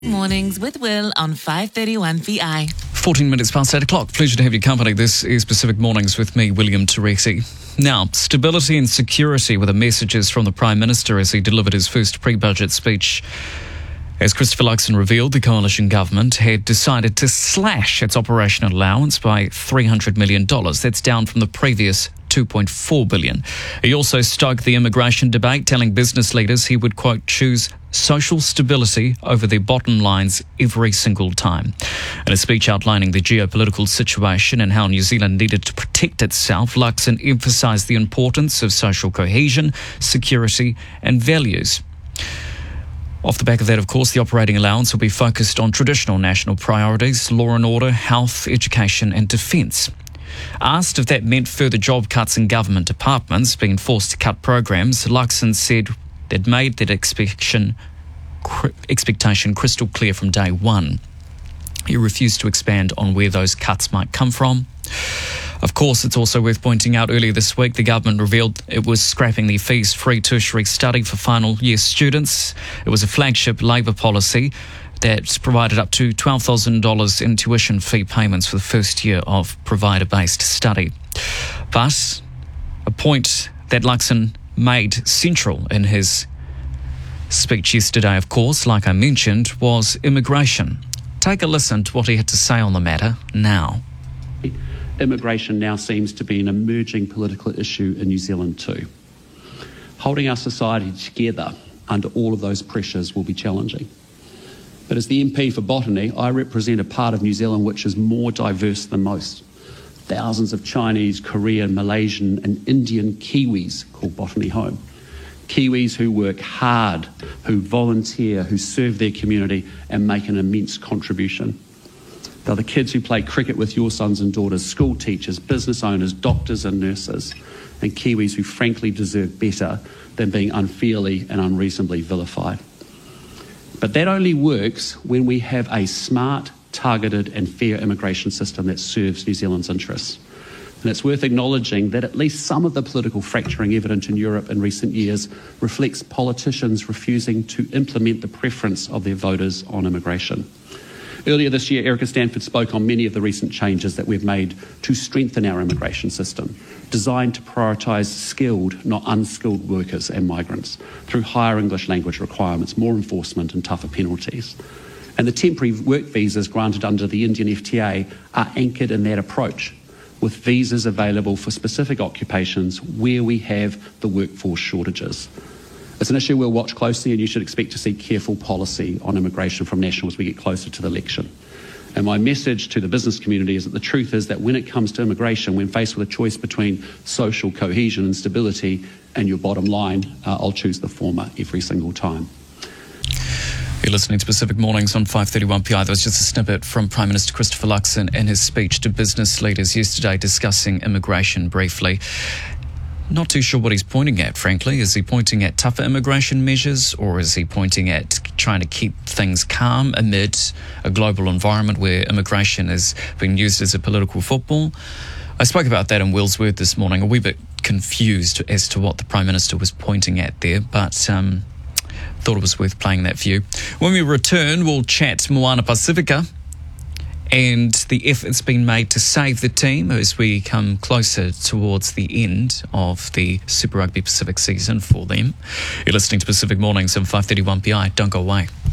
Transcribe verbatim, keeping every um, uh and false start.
Mornings with Will on five thirty-one P I. fourteen minutes past eight o'clock. Pleasure to have your company. This is Pacific Mornings with me, William Teresi. Now, stability and security were the messages from the Prime Minister as he delivered his first pre-budget speech. As Christopher Luxon revealed, the coalition government had decided to slash its operational allowance by three hundred million dollars. That's down from the previous two point four billion dollars. He also stoked the immigration debate, telling business leaders he would, quote, choose social stability over their bottom lines every single time. In a speech outlining the geopolitical situation and how New Zealand needed to protect itself, Luxon emphasised the importance of social cohesion, security and values. Off the back of that, of course, the operating allowance will be focused on traditional national priorities, law and order, health, education and defence. Asked if that meant further job cuts in government departments being forced to cut programs, Luxon said they'd made that expectation, expectation crystal clear from day one. He refused to expand on where those cuts might come from. Of course, it's also worth pointing out earlier this week the government revealed it was scrapping the fees-free tertiary study for final year students. It was a flagship Labor policy that provided up to twelve thousand dollars in tuition fee payments for the first year of provider-based study. But a point that Luxon made central in his speech yesterday, of course, like I mentioned, was immigration. Take a listen to what he had to say on the matter now. Immigration now seems to be an emerging political issue in New Zealand too. Holding our society together under all of those pressures will be challenging. But as the M P for Botany, I represent a part of New Zealand which is more diverse than most. Thousands of Chinese, Korean, Malaysian and Indian Kiwis call Botany home. Kiwis who work hard, who volunteer, who serve their community and make an immense contribution. They're the kids who play cricket with your sons and daughters, school teachers, business owners, doctors and nurses, and Kiwis who frankly deserve better than being unfairly and unreasonably vilified. But that only works when we have a smart, targeted and fair immigration system that serves New Zealand's interests. And it's worth acknowledging that at least some of the political fracturing evident in Europe in recent years reflects politicians refusing to implement the preference of their voters on immigration. Earlier this year, Erica Stanford spoke on many of the recent changes that we've made to strengthen our immigration system, designed to prioritise skilled, not unskilled workers and migrants through higher English language requirements, more enforcement and tougher penalties. And the temporary work visas granted under the Indian F T A are anchored in that approach, with visas available for specific occupations where we have the workforce shortages. It's an issue we'll watch closely, and you should expect to see careful policy on immigration from National as we get closer to the election. And my message to the business community is that the truth is that when it comes to immigration, when faced with a choice between social cohesion and stability and your bottom line, uh, I'll choose the former every single time. You're listening to Pacific Mornings on five thirty-one P I. That was just a snippet from Prime Minister Christopher Luxon in his speech to business leaders yesterday discussing immigration briefly. Not too sure what he's pointing at, frankly. Is he pointing at tougher immigration measures, or is he pointing at trying to keep things calm amid a global environment where immigration is being used as a political football? I spoke about that in Will's Word this morning, a wee bit confused as to what the Prime Minister was pointing at there, but um, thought it was worth playing that for you. When we return, we'll chat Moana Pacifica and the efforts being made to save the team as we come closer towards the end of the Super Rugby Pacific season for them. You're listening to Pacific Mornings on five thirty-one P I. Don't go away.